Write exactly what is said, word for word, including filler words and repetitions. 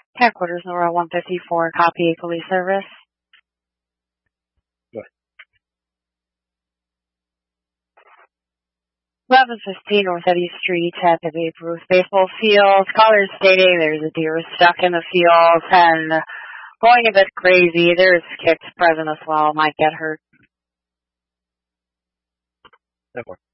Headquarters, Nora one fifty-four, copy police service. Go ahead. eleven fifteen North Eddy Street at the Babe Ruth baseball field. Caller stating there's a deer stuck in the field and going a bit crazy. There's kicks present as well. Might get hurt. No more.